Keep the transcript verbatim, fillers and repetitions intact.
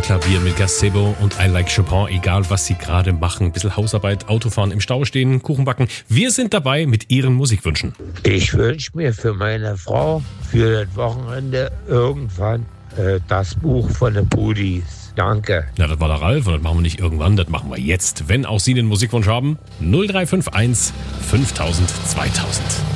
Klavier mit Gazebo und I Like Chopin, egal was Sie gerade machen. Ein bisschen Hausarbeit, Autofahren, im Stau stehen, Kuchen backen. Wir sind dabei mit Ihren Musikwünschen. Ich wünsche mir für meine Frau für das Wochenende irgendwann äh, das Buch von den Pudis. Danke. Na, das war der Ralf und das machen wir nicht irgendwann, das machen wir jetzt. Wenn auch Sie den Musikwunsch haben, null drei fünf eins fünftausend zweitausend.